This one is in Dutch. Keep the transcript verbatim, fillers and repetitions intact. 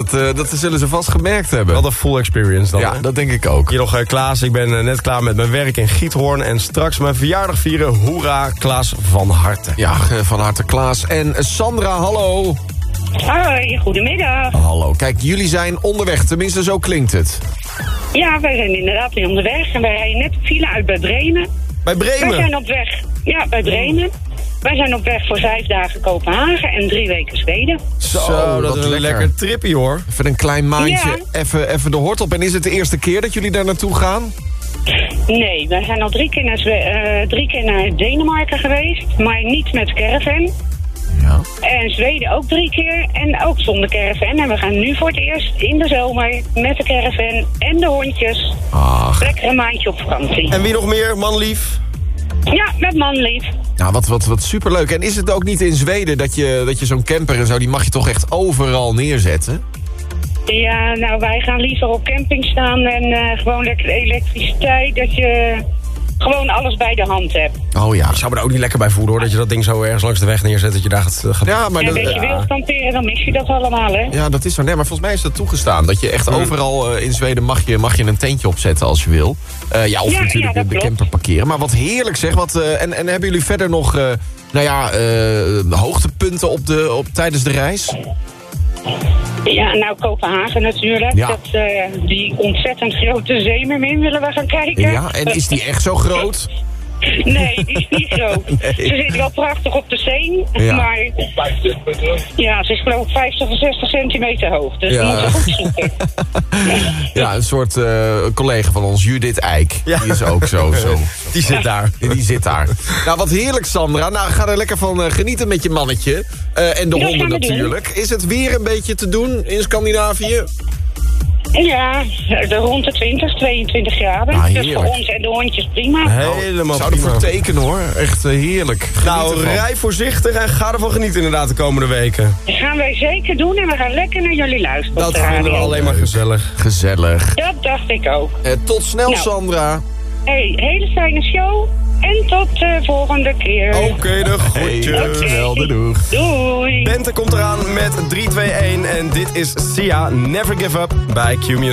Dat, uh, dat zullen ze vast gemerkt hebben. Wat een full experience dan. Ja, hè? dat denk ik ook. Hier nog uh, Klaas, ik ben uh, net klaar met mijn werk in Giethoorn... en straks mijn verjaardag vieren. Hoera, Klaas van harte. Ja, van harte Klaas. En Sandra, hallo. Hoi, goedemiddag. Hallo. Kijk, jullie zijn onderweg. Tenminste, zo klinkt het. Ja, wij zijn inderdaad weer onderweg. En wij rijden net op file uit bij Bremen. Bij Bremen? Wij zijn op weg. Ja, bij Bremen. Wij zijn op weg voor vijf dagen Kopenhagen en drie weken Zweden. Zo, Zo dat is een lekker, lekker trippie, hoor. Even een klein maandje, ja. even, even de hort op. En is het de eerste keer dat jullie daar naartoe gaan? Nee, wij zijn al drie keer naar, uh, drie keer naar Denemarken geweest, maar niet met caravan. Ja. En Zweden ook drie keer en ook zonder caravan. En we gaan nu voor het eerst in de zomer met de caravan en de hondjes. Ach. Lekker een maandje op vakantie. En wie nog meer, manlief? Ja, met manlief. Nou, wat, wat, wat superleuk. En is het ook niet in Zweden dat je, dat je zo'n camper en zo... die mag je toch echt overal neerzetten? Ja, nou, wij gaan liever op camping staan en uh, gewoon lekker elektriciteit. Dat je gewoon alles bij de hand hebt. Oh ja. Ik zou me er ook niet lekker bij voelen, hoor. Dat je dat ding zo ergens langs de weg neerzet, dat je daar gaat... gaat... Ja, maar en dat, een beetje ja. wild kamperen, dan mis je dat allemaal, hè? Ja, dat is zo. Nee, maar volgens mij is dat toegestaan. Dat je echt hmm. overal uh, in Zweden mag je, mag je een tentje opzetten als je wil. Uh, ja, of ja, natuurlijk ja, de, de klopt. camper parkeren. Maar wat heerlijk zeg. Wat, uh, en, en hebben jullie verder nog uh, nou ja, uh, hoogtepunten op de, op, tijdens de reis? Ja, nou, Kopenhagen natuurlijk. Ja. Dat, uh, die ontzettend grote zeemermin willen we gaan kijken. Ja, en is die echt zo groot? Nee, die is niet groot. Nee. Ze zit wel prachtig op de zee, Ja. maar ja, ze is geloof ik vijftig of zestig centimeter hoog. Dus Ja. we moeten goed zoeken. Ja, een soort uh, collega van ons, Judith Eijk. Ja. Die is ook zo. zo. Die zit daar. Die zit daar. Nou, wat heerlijk, Sandra. Nou, ga er lekker van uh, genieten met je mannetje. Uh, en de Dat honden gaan we doen. natuurlijk. Is het weer een beetje te doen in Scandinavië? Ja, de rond de twintig, tweeëntwintig graden. Ah, dus voor heerlijk. ons en de hondjes prima. Helemaal Zou prima. ervoor tekenen hoor. Echt uh, heerlijk. Geniet Nou, ervan. rij voorzichtig en ga ervan genieten inderdaad de komende weken. Dat gaan wij zeker doen en we gaan lekker naar jullie luisteren. op Dat de vinden we radio. alleen maar gezellig. Gezellig. Dat dacht ik ook. Uh, tot snel, Nou. Sandra. Hey, hele fijne show en tot de volgende keer. Oké, okay, de groetjes. Oké. Wel de doeg. Doei. Bente komt eraan met drie twee een en dit is Sia, Never Give Up bij Q Music.